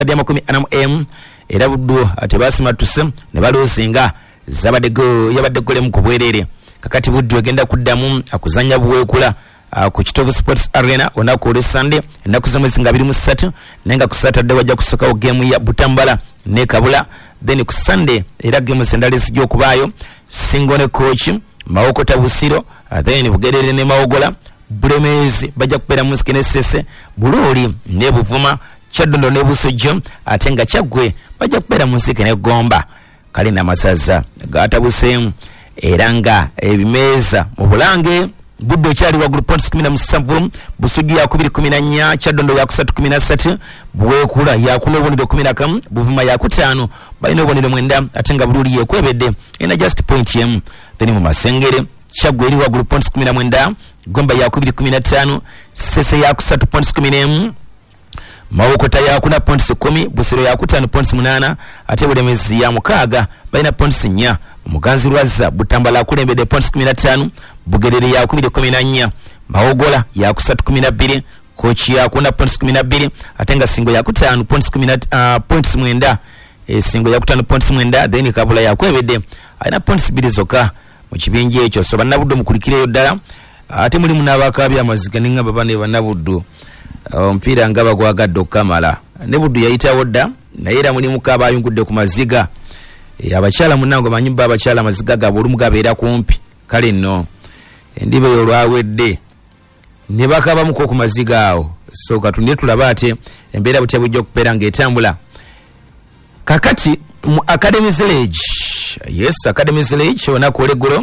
kadi amakumi anamu era buddo atebasima tuse ne balosinga yabadde gole mu kubwerere kakati buddo agenda kuddamu akuzanya buweekula ku Kitovu Sports Arena onaku ole Sunday ennaku z'omwezi nga 23 nenga ku Saturday wajja kusokawo game ya Butambala ne Kabula then ku Sunday era game sendali zijja okubaayo Singone coach Mawokota Busiro then Bugerere ne Mawogola Bulemezi bajja kubeera Musiki ne Sese Buloli ne Buvuma Kyadondo ne Busojjo ate nga Kyaggwe bajja kubeera Musiki ne Gomba kali na masaza gatabuse era nga ebimeeza mu Bulange Buddo kyali wa group points 17 Busugi ya 214 Kyadondo ya 313 Buwekula ya 11 Buvuma ya 5 balina obonero mwenda atenga Bululi yekwebedde ina just point yemu then mu Masengere Kyaggwe eri wa group points 19 Gomba ya 215 Sese ya 3 points 11 Mawokota ya kuna points 10 Busiro ya 5 points 8 ate Bulemezi ya 6 balina points 4 Muganzi Lwaza Butambala kulembede points 15 Bugerere ya 14 Mawogola ya 12 Kochi ya kuna points 12 atenga Singo ya 5 points 10 points 9 Singo ya 5 points 9 then Kabula ya kwebede aina points 2 zoka mu kibinje ekyo so bannabuddo mukulikireyo ddala ate muli munabakaabya amaziga ninga babane bannabuddo omupiira ngaba gwagadde okamala ne buddu yayitawo dda naye era muli mukaba ayungudde ku maziga abakyala munango manyimba abakyala maziga gabo olumu gabeera kumpi kale nno endibe olwawedde ne bakabamuko ku maziga awo so katunde tulaba ate embeera butya bujja okubeera ng'etambula kakati mu Academy Village Academy Village onaku oleggulo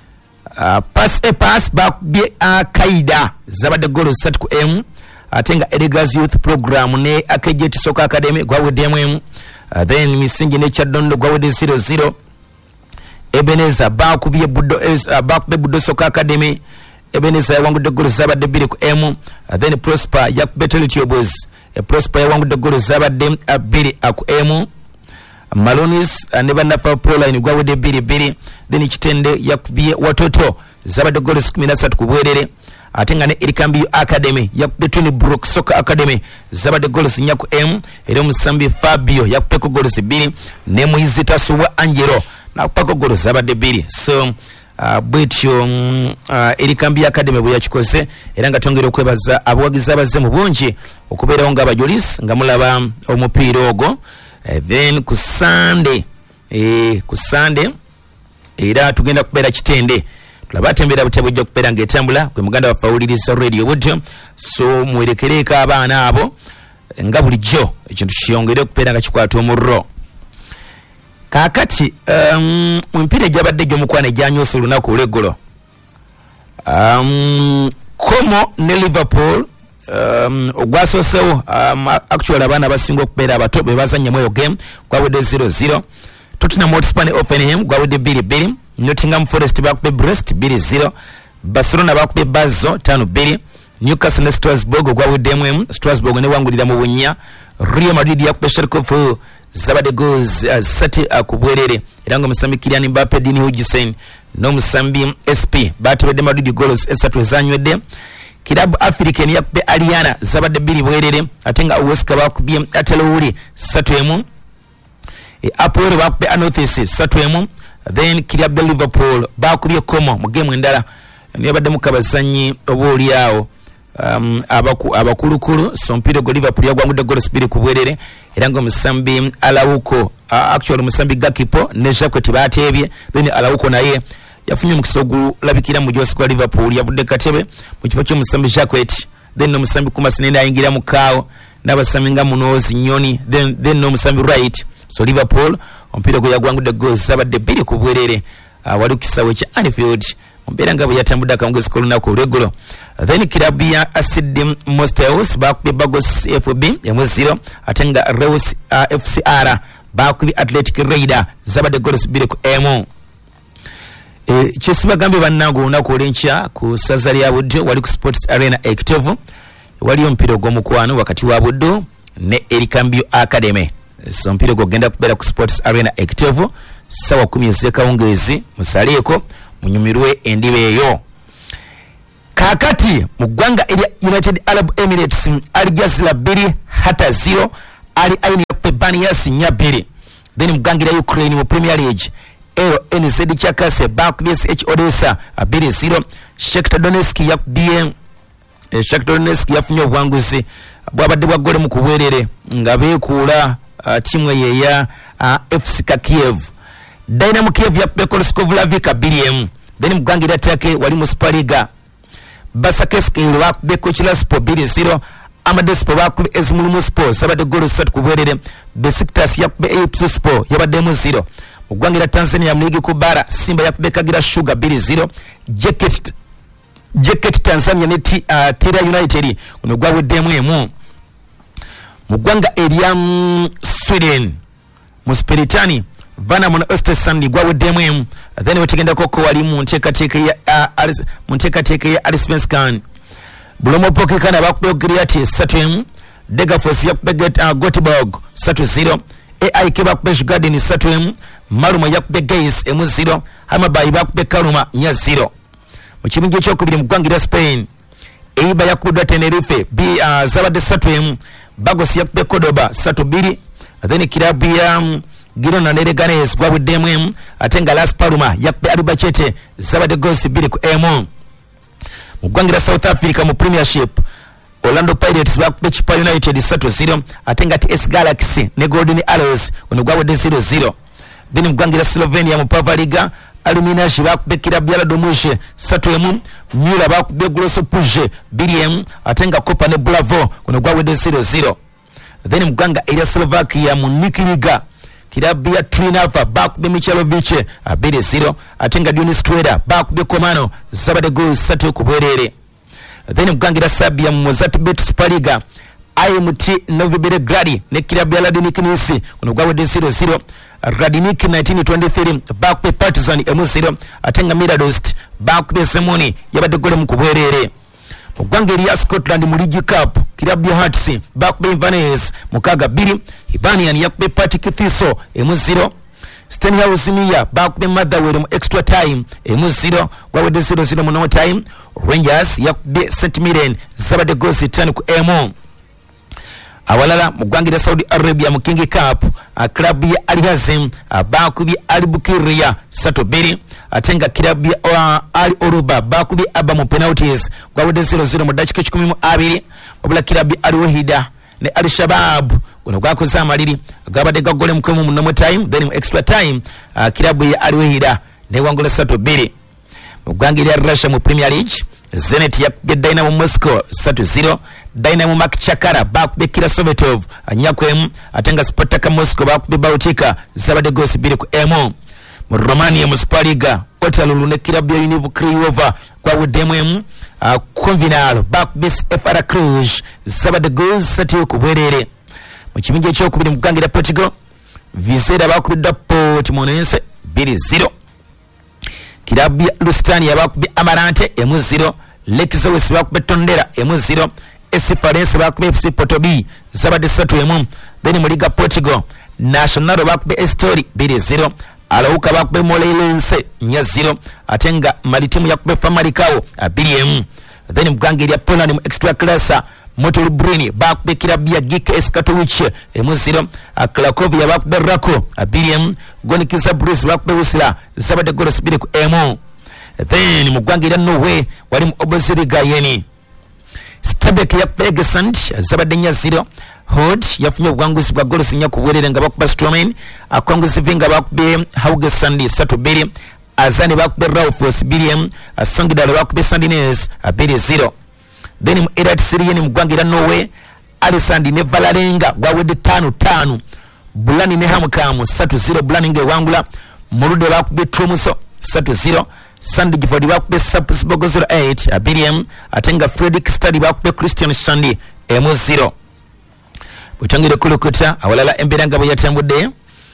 pass back Kaida zabadde golo 3 atenga Elegaz Youth Program ne Akejet Soccer Academy gwawedemu then Misingi ne Kyadondo gwawede 0-0 Ebeneza bakubye Buddo Soccer Academy Ebeneza yawangudde golo zabadde 2 then Prosper yakubetele Tioboz Prosper yawangudde golo zabadde 2 Malonis ne bannafa Proline gwawede 2 then Kitende yakubye Watoto zabadde golo 13 kubwerere atenga ne Erikambi Academy yakubetuni Brook Soccer Academy zabadde goals nyaku era Musambi Fabio yakupeko goals 2 ne Muizita Suwa Angelo nakupako goals zabadde 2 so bwetyo Erikambi Academy bwe yakikoze era nga tongera okwebaza abawagizi abaze mu bungi okubeerawo nga abajolis nga mulaba omupiira ogwo then ku Sunday era tugenda kubeera Kitende tulaba tembera butebujja kubeera ng'etambula kwe muganda waffe awuliriza radio budyo so mwerekereka abaana abo nga bulijjo ekintu kiyongere okubeera nga kikwata omurro kakati emipiira egyabadde gy'omukwana egyanyosa olunaku olw'eggolo Como ne Liverpool ogwasosewo actually abaana abasinga okubeera abato be bazannyamu eyo game gwawedde 0-0 Tottenham Hotspur ne Offenham gwawedde 2-2 Nottingham Forest bakube Brest 2-0 Barcelona bakube Basel 5-2 Newcastle ne Strasbourg gwawedde Strasbourg ne wangulira mu bunya Real Madrid yakube Sharkov zabadde goals 3 kubwerere era nga musambi Kylian Mbappe Dini Hujisen no musambi SP batebedde Madrid goals 3 ezanywedde Kilabu African yakube Aliana zabadde 2 bwerere atenga Huesca bakubye Atelouli 3-1 Apoel bakube Anothis 3-1 then Kilabu Liverpool bakubye Como mu game endala niyabadde mukabazanyi obooli awo abakulukulu sompiro go Liverpool yagwangudde goals 2 kubwerere era ngo musambi Alauko actually musambi Gakipo ne Jacques batebye then Alauko naye yafunye mukisa ogulabikira mu Jose kwa Liverpool yavudde katebe mu kifo ky'omusambi Jacques then no musambi Kumasinene ayingira mu Kao n'abasambi nga Munozi Nyoni then no musambi Wright so Liverpool ompiro go yagwangudde goals zabadde 2 kubwerere wali kisawe kya Anfield ombera nga bwe yatambudde akawungezi k'olunaku olw'eggolo then kilabu ya Acid Mostels bakubye Bagos FB 0 ate nga Reus FCR bakubye Athletic Raider zabadde goals 2-1 kyesibagambye bannange olunaku olw'enkya ku ssaza lya Buddo wali ku Sports Arena Ekitovu wali omupiira ogw'omukwano wakati wa Buddo ne Erikambi Academy so omupiira ogwogenda kubeera ku Sports Arena Ekitovu sawa 10 ez'ekawungezi musaleeko munyumirwe endiba eyo kakati mu ggwanga erya United Arab Emirates Al Jazeera 2 0 ali aini yakube Banias Nyabiri. Then Mugangira Ukraine mu Premier League NZ Chakase bakubye SH Odessa 2-0. Shakhtar Donetsk yakubye Shakhtar Donetsk yafunye obwanguzi bwabadde bwa gole mu kuwerere nga beekula timu yeya FC Kiev. Dynamo Kiev yakubye Korskov Lavika 2-1. Then Mugangira Take wali mu Super Liga Basakeski bakubye Kochilaspo 2-0. Amadespo bakubye Ezmulmuspo sabade golo 3 kuwerere. Besiktas yakubye Ipswich yabadde mu 0. Mugwangira Tanzania mligi kubara Simba yakubye Kagera Sugar 2-0. Jacket Tanzania ne Tira United unogwawe demu emu. Mugwanga area Sweden Musperitani Vana muna Östersund gwawe demu emu. Then wetigenda koko wali munteka teke ya Allsvenskan. Bulomo Poke kana bakubye Griati 3-1. Degerfors yakubye Göteborg 3-0. AIK bakubye Garden 3-1. Maluma yakubye Geis 0. Hamabayi bakubye Karuma 0. Mukibinje kyokubiri Mugwangira Spain Eiba yakubye Tenerife zabade 3-1. Bagos yakubye Cordoba 3-2. Then kilabu ya Girona ne Leganés gwawe demu atenga Las Palmas yakubye Albacete zabade goals 2-1. Mugwangira South Africa mu Premiership Orlando Pirates bakubye Chipa United 3-0. atenga TS Galaxy ne Golden Arrows unogwawe 0-0. Then Mugwangira Slovenia mu Pava Liga Aluminash bakubye kilabu ya Domushe 3-1. Mura bakubye Grosso Puge 2-1. atenga Copa ne Bravo unogwawe 0-0. Then Mugwanga area Slovakia mu Niki Liga kilabu ya Trinava bakubye Michalovic 2-0. atenga Dionis Twera bakubye Komano zabade goals 3 kubwerere. Then Mugwangira Serbia mu Mozartbet Super Liga IMT Novi Belgrade ne kilabu ya Radnik Nisi unogwawe 0-0. Radnik 1923 bakubye Partizan 0. atenga Miradost bakubye Semoni yabade gole mu kubwerere. Mugwangira Scotland mu League Cup kilabu ya Hearts bakubye Inverness 6-2. Hibernian yakubye Partick Thistle 0. Stenhouse Mia bakubye Motherwell mu extra time 0. gwawe 0-0 mu no time. Rangers yakubye St Mirren zabade goals 5-1. Awalala Mugwangira Saudi Arabia mu King Cup klabu ya Al Hazem bakubye Al-Bukhariya 3-2. atenga kilabu ya Al Oruba bakubye Aba mu penalties gwawe 0-0 mu dakika 12. wabula kilabu ya Al Wahida ne Al Shabab kuno gwakoze amaliri gabadde gagole mu kwemu mu no time. Then mu extra time kilabu ya Al Wahida ne wangula 3-2. Mugwangira Russia mu Premier League Zenit yakubye Dynamo Moscow 3-0. Dynamo Makchakara bakubye Kira Sovetov anyakwemu atenga Spartak Moscow bakubye Bautika zabade goals 2-1. mu Romania mu Super Liga Otalulu ne kilabu ya Univ Craiova gwawe demu Convinal bakubye FR Cluj zabade goals 3 kubwerere. mu kibinje kyokubiri Mugwangira Portugal Visera bakubye Portimonense 2-0. kilabu ya Lusitania bakubye Amarante 0. Lexus bakubye Tondela 0. Esifarense bakubye FC Porto B zabade 3-1. Then mu Liga Portugal Nacional bakubye Estoril 2-0. Arauca bakubye Moreirense 0. atenga Maritimu yakubye Famalicão 2-1. Then Mugwangira Poland mu extra class Motor Lublin bakubye kilabu ya GKS Katowice 0. Cracovia bakubye Rako 2-1. Gornik Zabrze bakubye Wisla zabade goals 2-1. Then Mugwangira Norway wali mu Obosiriga yeni Stabek yakubye Egersund zabade 0. Hod yafunye obwanguzi bwa goals nyakubwerere nga bakuba Stroman. Akwanguzi vinga bakubye Haugesund 3-2. Azani bakubye Raufos 2-1. Songidale bakubye Sandines 2-0. Then mu Erat Syrian Mugwangira Norway Alisandi ne Valarenga gwawede 5-5. Bulani ne Hamkamu 3-0. Bulani nge wangula Murude bakubye Tromuso 3-0. Sandy Gifford bakubye Sapsburg 08 2-1. atenga Fredrik Stadi bakubye Christian Sandi 0. butangire kulukuta awalala emberanga bweyatambudde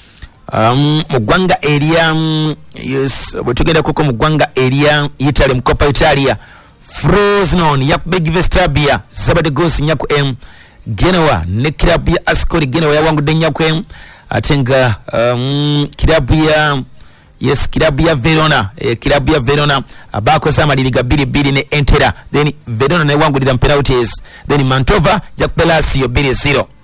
mugwanga area yes butugenda koko mugwanga area Italy mkopa Italia Frosinone yakubye Juve Stabia zabade goals nyaku Genoa ne kilabu ya Ascoli Genoa yawangudde nyaku atenga kilabu ya Verona kilabu ya Verona abakoze amaliriga 2-2 ne Entera. Then Verona ne wangulira penalties. Then Mantova yakubye Lazio 2-0.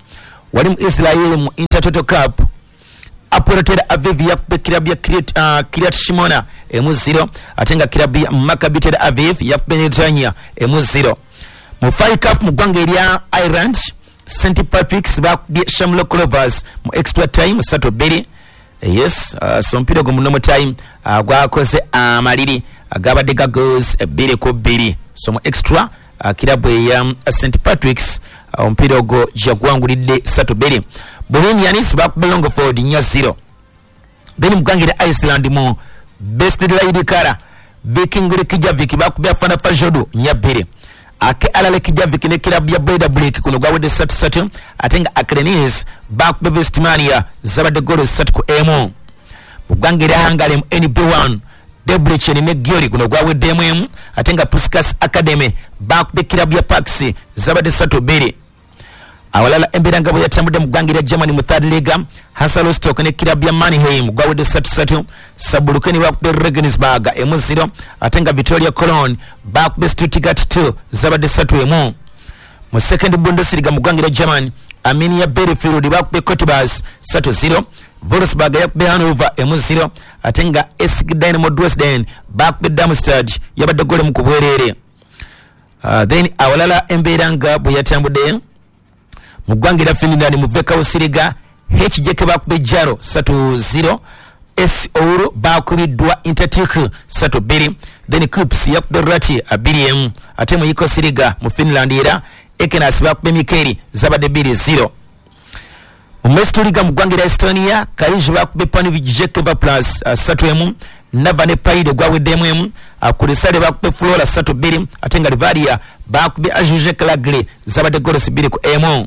wali mu Israel mu Intertoto Cup Apollo Tel Aviv yakube kilabu ya Kiryat Shimona 0 atenga kilabu ya Maccabi Tel Aviv yakube Netanya 0 mu Fai Cup mu ggwanga erya Ireland St Patrick's bakubye Shamrock Rovers mu extra time 3-2 yes so mpira go muno time gwakoze amaliri agabadde ga goals 2-2 so mu extra kilabu ya St Patrick's mpira go jagwangulidde 3-2 Bohemians bakubye Longford 0 then mu ggwanga erya Iceland mu Best Ride Kara Viking Reykjavik bakubye Fana Fajodo 2 ake alale Kijavik ne kilabu ya Breda Break kuno gwawede 3-3 atenga Akrenis bakubye Vestmania zabadde golo 3-1 mu ggwanga erya Hungary mu NB1 Debrecen ne Gyori kuno gwawede 1 atenga Puskas Academy bakubye kilabu ya Paxi zabadde 3-2 awalala embeera ngabo yatambudde mu ggwanga erya Germany mu third league Haselstock ne kilabu ya Mannheim gwawede 3-3 Saarbrücken bakubye Regensburg 0 atenga Victoria Cologne bakubye Stuttgart 2 zabadde 3-1 mu second Bundesliga mu ggwanga erya Germany Arminia Bielefeld bakubye Cottbus 3-0 Wolfsburg yakubye Hannover 0 atenga SC Dynamo Dresden bakubye Darmstadt yabadde gole mu kubwerere then awalala embeera ngabo yatambudde mu ggwanga erya Finland mu Veikkausliiga HJK bakubye Jaro 3-0 SOR bakubiddwa Intertik 3-2 then Kups yakubye Rati 2-1 ate mu Yekosliiga mu Finland era Ekenas bakubye Mikeli zabadde 2-0 mu Mestoliga mu ggwanga erya Estonia Kalij bakubye Panevėžys Plus 3-1 Navane Paide gwawedde 1 Kurisale bakubye Flora 3-2 ate nga Rivaria bakubye Ajuje Klagle zabadde goals 2-1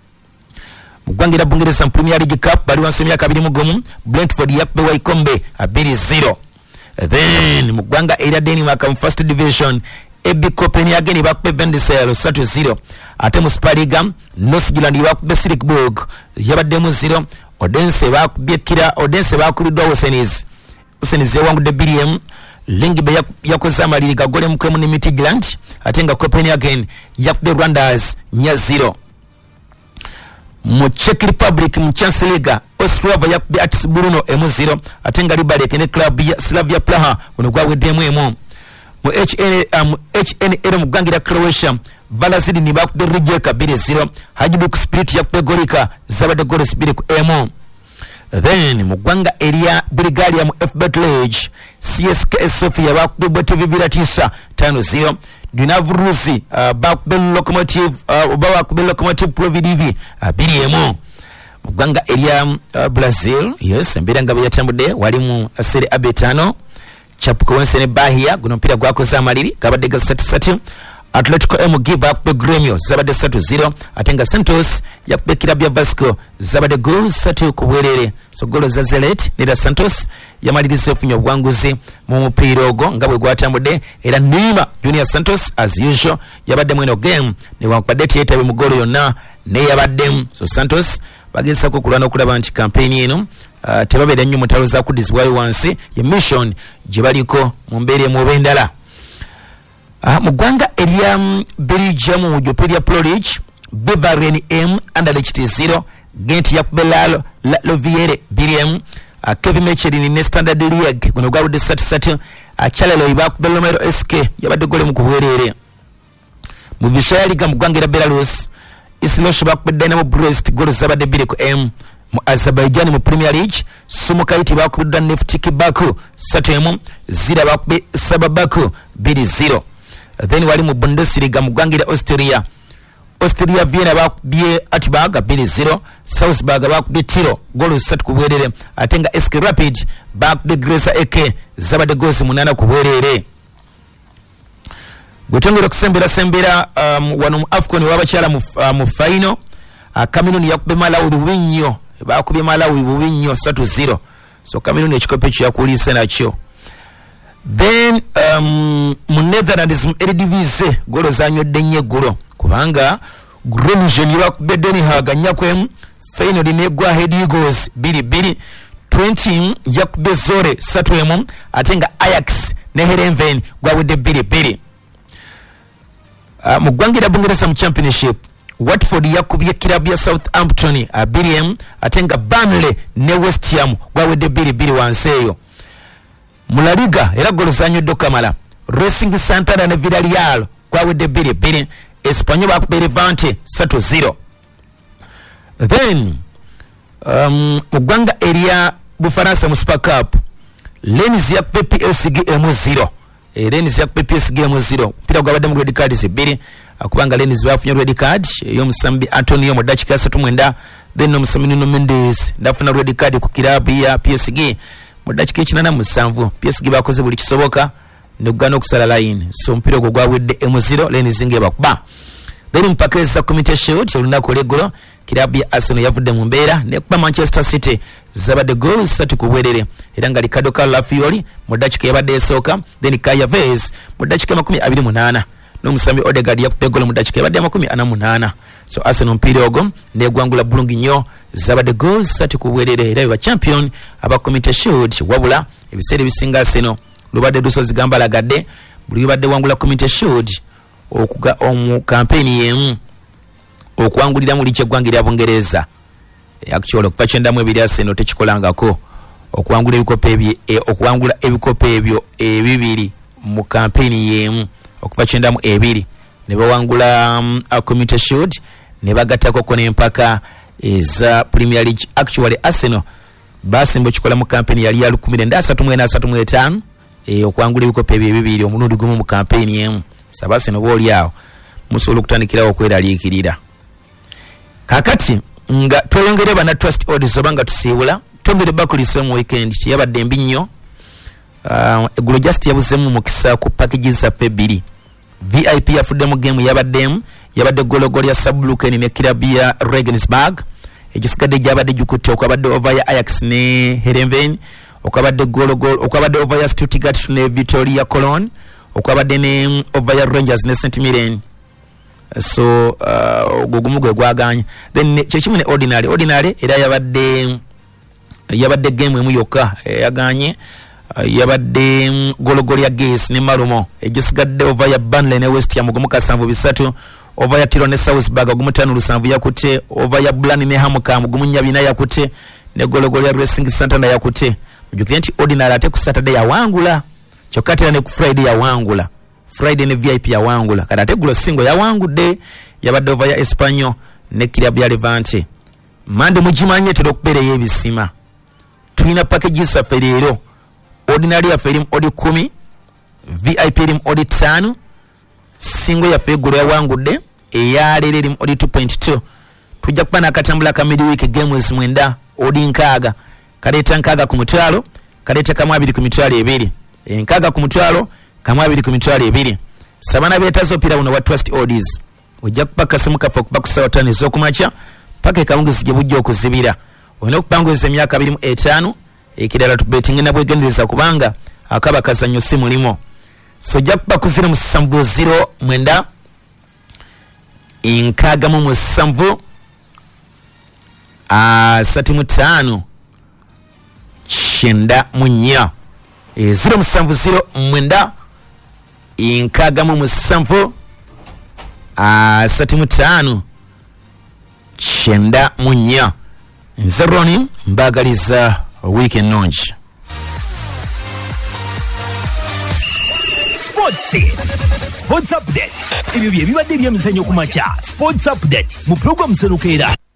mu ggwanga erya Bungereza Premier League Cup bali wansi emyaka 21 Brentford yakubye Wycombe 2-0 then mu ggwanga erya Denmark mu First Division AB Copenhagen bakubye Vendisel 3-0 ate mu Super Liga Nordsjælland bakubye Silkeborg yabadde 0 Odense bakubiddwa Osenez yawangudde 2-1 Lyngby yakoze amaliri gagole mu kwemu ne Midtjylland ate nga Copenhagen yakubye Randers 0 mu Czech Republic mu Champions League Ostrava yakubye Atis Brno 0 ate nga Liberec ne club ya Slavia Praha kuno gwawedde 1 mu HNL mu ggwanga erya Croatia Valazid bakubye Rijeka 2-0 Hajduk Split yakubye Gorica zabadde goals 2-1 then mu ggwanga erya Bulgaria mu FBet League CSKA Sofia bakubye Botev Viratisa 5-0 Dinamo Rusi bakubye Lokomotiv Plovdiv 2-1 mu ggwanga erya Brazil yes embeera ngabo yatambudde wali mu Serie A 5 Chapecoense ne Bahia guno mpira gwakoze amaliri gabadde ga 3-3 Atletico MG bakubye Grêmio zabadde 3-0 atenga Santos yakubye kilabu ya Vasco zabadde goals 3 ku bwerere so golo za Zelet ne Santos yamaliriza ofunye obwanguzi mu mupiira ogwo nga bwe gwatambudde era Neymar Junior Santos as usual yabadde mweno game ne wakubadde tiyetabe mu golo yonna ne yabadde so Santos bagezaako kulwana okulaba nti kampeni eno tebabeera nnyo mu ntalo za kudizibwayo wansi ye mission gye baliko mu mbeera emu oba endala mu ggwanga erya Belgium mu Jupiler Pro League Beveren M Anderlecht 0 Gent yakubye La Louvière 2-1 Kevin Mechelin ne Standard Liège guno gwawudde 3-3 Charleroi bakubye Lomero SK yabadde gole mu kubwerere mu Vysshaya Liga mu ggwanga erya Belarus Islosh bakubye Dynamo Brest goals zabadde 2-1 mu Azerbaijan mu Premier League Sumukait bakubiddwa Neftchi Baku 3-1 Zira bakubye Saba Baku 2-0 then wali mu Bundesliga mu ggwanga erya Austria Vienna bakubye Atberg 2-0 Salzburg bakubye Tiro goals 3 ku bwerere ate nga SK Rapid bakubye Grazer Eke zabadde goals 8 ku bwerere gwetongera okusembera wano mu AFCON w'abakyala mu final Cameroon yakubye Malawi bubi bakubye Malawi bubi nnyo 3-0 so Cameroon ekikopo ekyo yakuliise nakyo then mu Netherlands mu Eredivisie golo zanywedde nnyo eggulo kubanga Groningen bakubye Den Haag 4-1 Feyenoord negwa Head Eagles 2-2 Twente yakubye Zore 3-1 ate nga Ajax ne Heerenveen gwawedde 2-2 mu ggwanga erya Bungereza mu Championship Watford yakubye kilabu ya Southampton 2-1 atenga Burnley ne West Ham gwawedde 2-2 wanseyo. Mu La Liga era golo zanyudde Kamala. Racing Santander ne Villarreal gwawedde 2-2. Espanyol bakubye Levante 3-0. Then Uganda area Bufaransa mu Super Cup Lens yakubye PSG 1-0. Lens yakubye PSG 1-0. Pira gwabadde mu red cards 2. Akubanga Lens bafunye red card y'omusambi Antonio mu dakika 39. Then omusambi Nuno Mendes ndafuna red card ku kilabu ya PSG mu dakika 87. PSG bakoze buli kisoboka ne Uganda okusala line. So mpira gwo gwawedde 1-0 Lens ngeba kuba. Then mpakeza Community Shield olunaku olw'eggulo kilabu ya Arsenal yavudde mu mbeera ne kuba Manchester City zabadde goals 3 ku bwerere era nga Ricardo Calafiori mu dakika yabadde esooka. Then Kaya Vez mu dakika 28 n'omusambi Odegaard yakubye goal mu dakika yabadde 48. So Arsenal mpira ogwo negwangula bulungi nnyo zabadde goals 3 ku bwerere era biba champion aba Community Shield wabula ebiseera ebisinga Arsenal lubadde lusozi gambalagadde buli badde wangula Community Shield okuga omu campaign yemu okuwangulira mu liche gwangirya Bungereza actually okuva 92 Arsenal tekikolangako okuwangula ebikopo ebyo ebibiri mu campaign yemu okuva 92 ne bawangula Community Shield ne bagatako ko n'empaka eza Premier League. Actually Arsenal basimba kikola mu campaign yali ya 1935 okuwangula ebikopo ebyo ebibiri omulundi gumu mu campaign yemu. Sabase no boli yao musolo kutandikirawo kweraliikirira. Kakati nga tweyongere bana trust odds obanga tusiibula tongere bakulisa mu weekend yabadde mbi nnyo. Eggulo just yabuzemu mukisa ku packages za February. VIP yafudde mu game yabadde gologoli ya Saarbrücken ne kilabu ya Regensburg. Egisigadde gyabadde gikutte okwabadde over ya Ajax ne Heerenveen, okwabadde okwabadde over ya Stuttgart ne Victoria Cologne, okwabadde ne over ya Rangers ne St Mirren. So gugumugwe gwaganya. Then chechimu ne ordinary era yabadde game emu yokka yaganye. Yabadde gologoli ya Ges ne Marumo egisigadde over ya Burnley ne West Ham gumu kasanvu bisatu, over ya Tyrone ne Salzburg gumu 5 yakutte, over ya Burnley ne Hamilton gumu 4 yakutte, ne gologoli ya Racing Santander yakutte. Mujukire nti ordinary ate ku Saturday ya wangula chokatera ne ku Friday ya wangula, Friday ne VIP ya wangula kada ate gulo singo ya wangudde yabadde over ya Espanyol ne kilabu ya Levante. Mande mujimanye tero kupere yebisima tulina packages za ferero. Ordinary ya ferim odi 10, VIP rim odi 5, single ya feguru ya wangudde eyalere rim odi 2.2. Tujja kupana akatambula ka midweek games mwenda odi nkaaga kaleta nkaaga ku mutwalo kaleta kamu 2 ku mitwalo 2 nkaaga ku mutwalo kamu 2 ku mitwalo 2. Sabana betazo pira uno wa trust odds ojja kupaka simu kafa kubakusa watani zokumacha paka kaungizi bujja okuzibira ono kupanguza emyaka 25 ekirala tubetinga na bwegendereza kubanga akaba kazanyo simu limo. So jakpa kuzira musambu 0 mwenda inkaga mu musambu sati mutano chenda munya 0 musambu 0 mwenda inkaga mu musambu sati mutano chenda munya. Nzeroni mbagaliza weekend launch. Sports update. Ebyo bye bibadde by'emizannyo ku makya. Sports update mu program Senukera.